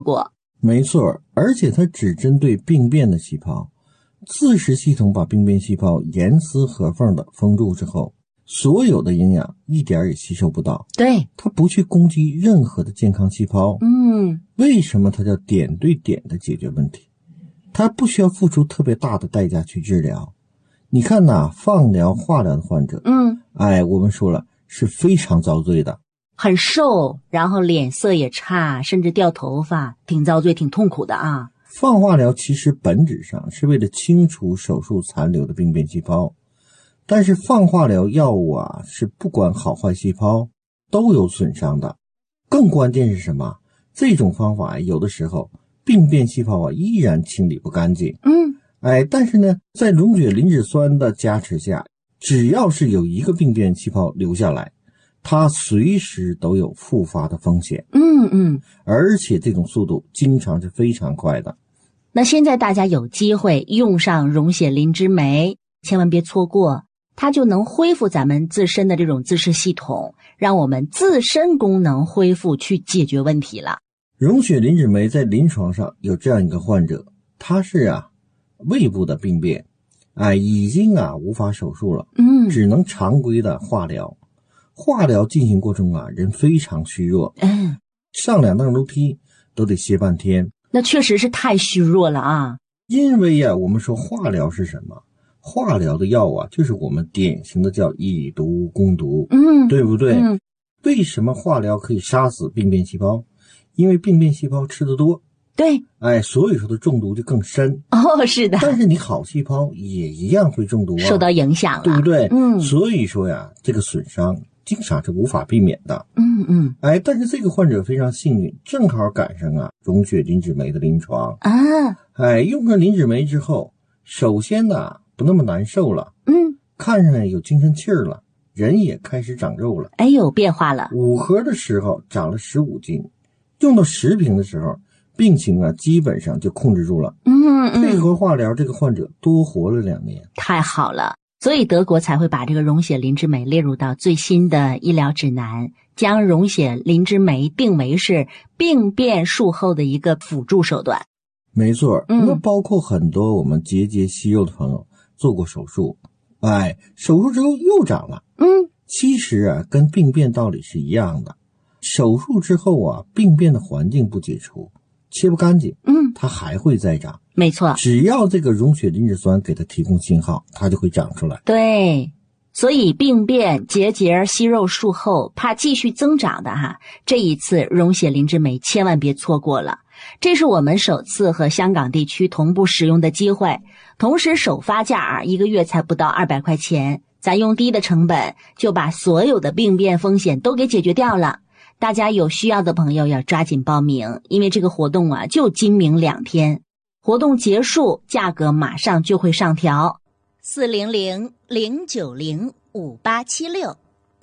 过。 没错，而且它只针对病变的细胞。自噬系统把病变细胞严丝合缝的封住之后，所有的营养一点也吸收不到。 对， 它不去攻击任何的健康细胞。为什么它叫点对点的解决问题？它不需要付出特别大的代价去治疗。你看呐，放疗、化疗的患者，我们说了是非常遭罪的， 很瘦，然后脸色也差，甚至掉头发，挺遭罪，挺痛苦的啊。 放化疗其实本质上是为了清除手术残留的病变细胞，但是放化疗药物啊，是不管好坏细胞都有损伤的。更关键是什么？这种方法有的时候病变细胞啊依然清理不干净。但是呢，在溶血磷脂酸的加持下，只要是有一个病变细胞留下来，它随时都有复发的风险。而且这种速度经常是非常快的。 那现在大家有机会用上溶血磷脂酶，千万别错过，它就能恢复咱们自身的这种自噬系统，让我们自身功能恢复，去解决问题了。 溶血磷脂酶在临床上有这样一个患者，他是胃部的病变，已经无法手术了，只能常规的化疗。化疗进行过程中人非常虚弱，上2趟楼梯都得歇半天。 那确实是太虚弱了啊。 因为我们说化疗是什么？化疗的药就是我们典型的叫以毒攻毒，对不对？为什么化疗可以杀死病变细胞？因为病变细胞吃得多， 对， 所以说的中毒就更深。 是的。 但是你好细胞也一样会中毒受到影响了， 对不对？所以说这个损伤经常是无法避免的。但是这个患者非常幸运，正好赶上溶血磷脂酶的临床用上磷脂酶之后，首先不那么难受了，看上有精神气儿了，人也开始长肉了， 有变化了。 5盒的时候长了15斤，用到10瓶的时候，病情基本上就控制住了。配合化疗，这个患者多活了2年。 太好了。所以德国才会把这个溶血磷脂酶列入到最新的医疗指南，将溶血磷脂酶定为是病变术后的一个辅助手段。 没错，那包括很多我们结节息肉的朋友做过手术，手术之后又长了。其实跟病变道理是一样的。手术之后病变的环境不解除，切不干净，它还会再长。 没错， 只要这个溶血磷脂酸给它提供信号，它就会长出来。 对，所以病变、结节、息肉术后怕继续增长的这一次溶血磷脂酶千万别错过了。这是我们首次和香港地区同步使用的机会，同时首发价1个月才不到200块钱，咱用低的成本就把所有的病变风险都给解决掉了。大家有需要的朋友要抓紧报名，因为这个活动就今明2天。活动结束，价格马上就会上调。400-090-5876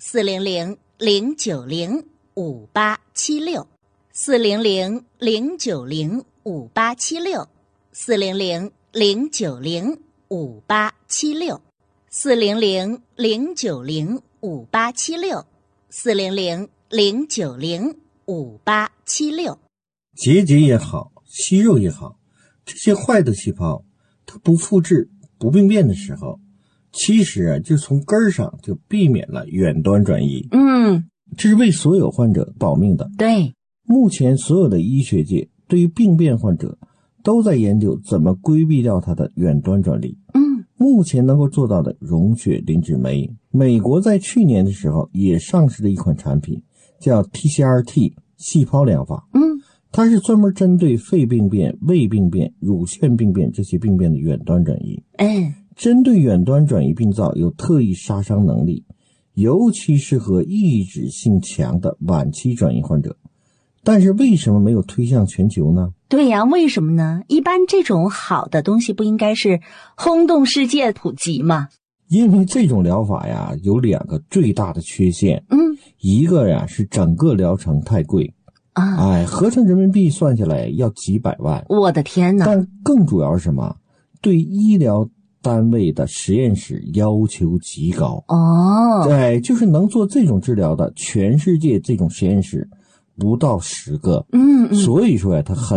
400-090-5876 400-090-5876 400-090-5876 400-090-5876 400-090-5876。 结节也好，息肉也好，这些坏的细胞它不复制不病变的时候，其实就从根儿上就避免了远端转移。这是为所有患者保命的。 对， 目前所有的医学界对于病变患者都在研究怎么规避掉它的远端转移。目前能够做到的溶血磷脂酶，美国在去年的时候也上市了一款产品，叫 TCRT 细胞疗法。它是专门针对肺病变、胃病变、乳腺病变这些病变的远端转移。针对远端转移病灶有特异杀伤能力，尤其适合抑制性强的晚期转移患者。但是为什么没有推向全球呢？ 对呀，为什么呢？一般这种好的东西不应该是轰动世界普及吗？ 因为这种疗法有2个最大的缺陷。一个是整个疗程太贵。合成人民币算下来要几百万。 我的天哪！ 但更主要是什么？对医疗单位的实验室要求极高。就是能做这种治疗的全世界这种实验室不到10个。 嗯， 所以说呀，它很